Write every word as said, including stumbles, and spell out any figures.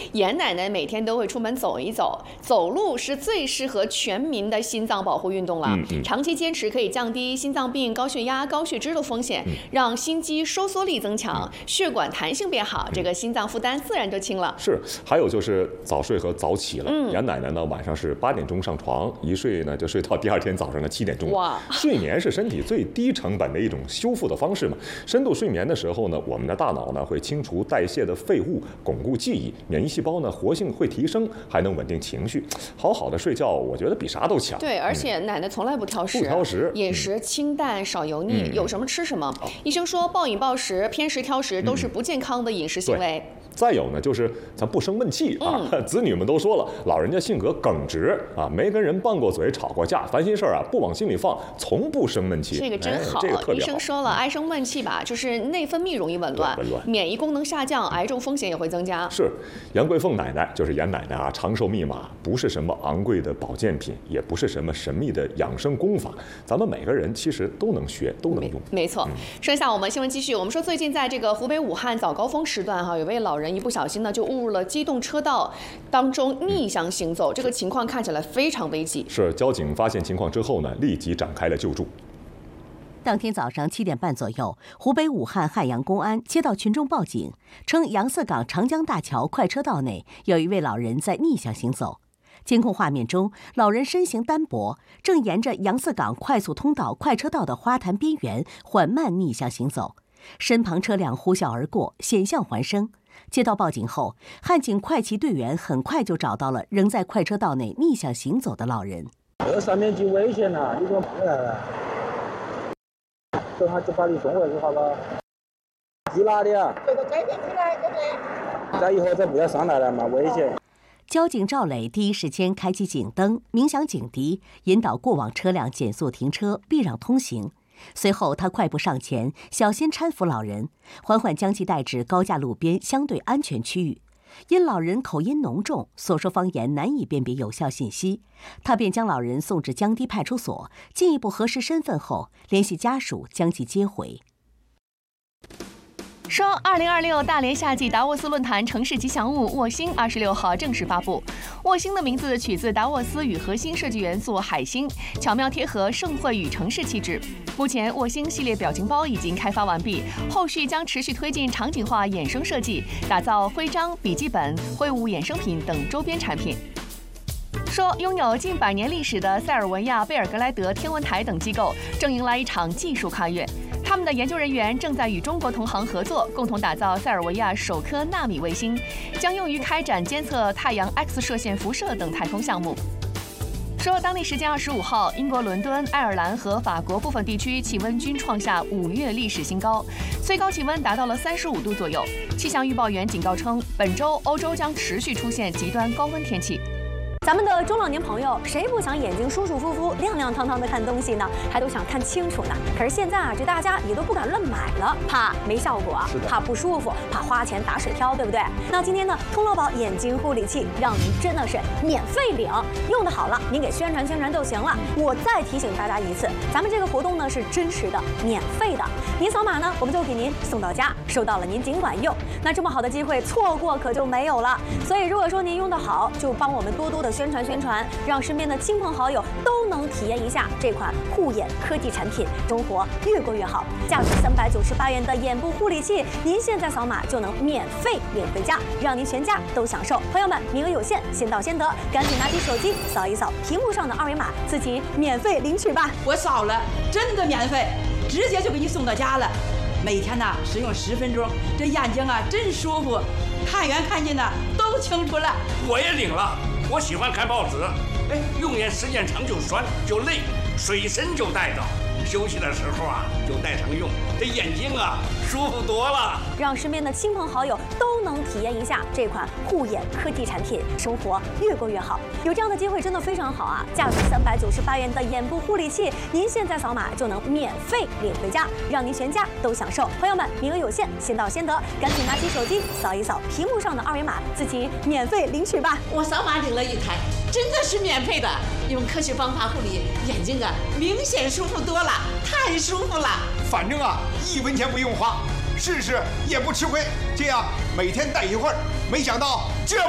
严奶奶每天都会出门走一走，走路是最适合全民的心脏保护运动了。 嗯嗯、 长期坚持可以降低心脏病、高血压、高血脂的风险， 嗯、 让心肌收缩力增强，嗯、血管弹性变好，嗯、这个心脏负担自然就轻了。 是，还有就是早睡和早起了。 嗯、 严奶奶呢，晚上是八点钟上床，一睡呢就睡到第二天早上的七点钟。 哇， 睡眠是身体最低成本的一种修复的方式嘛。深度睡眠的时候呢，我们的大脑呢会清除代谢的废物，巩固记忆，免疫细胞呢活性会提升，还能稳定情绪。好好的睡觉，我觉得比啥都强。 对，而且奶奶从来不挑食， 不挑食， 饮食清淡少油腻， 嗯、 有什么吃什么。嗯、医生说暴饮暴食、偏食挑食都是不健康的饮食行为。 嗯再有呢，就是咱不生闷气啊。 嗯、 子女们都说了，老人家性格耿直啊，没跟人拌过嘴、吵过架，烦心事儿啊不往心里放，从不生闷气。 这个真好。 哎、这个特别好。 医生说了，爱生闷气吧，就是内分泌容易紊乱， 紊乱， 免疫功能下降，癌症风险也会增加。 是，杨桂凤奶奶就是严奶奶啊，长寿密码不是什么昂贵的保健品，也不是什么神秘的养生功法，咱们每个人其实都能学，都能用。 没, 没错。嗯、剩下我们新闻继续，我们说最近在这个湖北武汉早高峰时段哈，有位老人一不小心呢就误入了机动车道当中逆向行走，嗯、这个情况看起来非常危急。 是，交警发现情况之后呢，立即展开了救助。 当天早上七点半左右，湖北武汉汉阳公安接到群众报警，称杨四港长江大桥快车道内有一位老人在逆向行走。监控画面中，老人身形单薄，正沿着杨四港快速通道快车道的花坛边缘缓慢逆向行走，身旁车辆呼啸而过，险象环生。接到报警后，汉警快骑队员很快就找到了仍在快车道内逆向行走的老人。 这上面就危险了，你给我回来了，等下就把你送回去好吧？去哪里啊？这个这边出来，对不对？再以后再不要上来了嘛，危险。 交警赵磊第一时间开启警灯，鸣响警笛，引导过往车辆减速停车，避让通行。随后，他快步上前，小心搀扶老人，缓缓将其带至高架路边相对安全区域。因老人口音浓重，所说方言难以辨别有效信息，他便将老人送至江堤派出所，进一步核实身份后，联系家属将其接回。 说二零二六大连夏季达沃斯论坛城市吉祥物沃星二十六号正式发布。沃星的名字取自达沃斯与核心设计元素海星，巧妙贴合盛会与城市气质。目前沃星系列表情包已经开发完毕，后续将持续推进场景化衍生设计，打造徽章、笔记本、会务衍生品等周边产品。说拥有近百年历史的塞尔维亚贝尔格莱德天文台等机构正迎来一场技术跨越。他们的研究人员正在与中国同行合作，共同打造塞尔维亚首颗纳米卫星，将用于开展监测太阳 X 射线辐射等太空项目。说当地时间二十五号，英国伦敦、爱尔兰和法国部分地区气温均创下五月历史新高，最高气温达到了三十五度左右。气象预报员警告称，本周欧洲将持续出现极端高温天气。 咱们的中老年朋友，谁不想眼睛舒舒服服、亮亮堂堂的看东西呢？还都想看清楚呢。可是现在啊，这大家也都不敢乱买了，怕没效果，怕不舒服，怕花钱打水漂，对不对？那今天呢，通乐宝眼睛护理器让您真的是免费领，用的好了，您给宣传宣传就行了。我再提醒大家一次，咱们这个活动呢是真实的、免费的，您扫码呢，我们就给您送到家，收到了您尽管用。那这么好的机会，错过可就没有了。所以如果说您用的好，就帮我们多多的宣传宣传，让身边的亲朋好友都能体验一下这款护眼科技产品，生活越过越好。价值三百九十八元的眼部护理器，您现在扫码就能免费领回家，让您全家都享受。朋友们，名额有限，先到先得，赶紧拿起手机扫一扫屏幕上的二维码，自己免费领取吧。 我扫了，真的免费，直接就给你送到家了。每天呢使用十分钟，这眼睛啊真舒服，看远看近呢都清楚了。 我也领了，我喜欢看报纸，哎，用眼时间长就酸就累，随身就带着，休息的时候啊就带上用，这眼睛啊舒服多了。 让身边的亲朋好友都能体验一下这款护眼科技产品，生活越过越好。有这样的机会真的非常好啊！价值三百九十八元的眼部护理器，您现在扫码就能免费领回家，让您全家都享受。朋友们，名额有限，先到先得，赶紧拿起手机扫一扫屏幕上的二维码，自己免费领取吧。 我扫码领了一台，真的是免费的，用科学方法护理眼睛啊，明显舒服多了，太舒服了。 反正啊，一分钱不用花，试试也不吃亏。这样每天戴一会儿，没想到这。